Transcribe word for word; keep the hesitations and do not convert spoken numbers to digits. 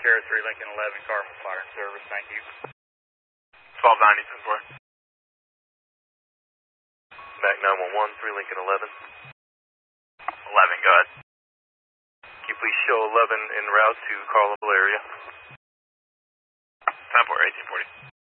Sierra three Lincoln eleven, car for fire and service, thank you. twelve ninety, ten four. Back nine one one, three Lincoln eleven. eleven, go ahead. Can you please show eleven en route to Carlisle area? ten four, eighteen forty.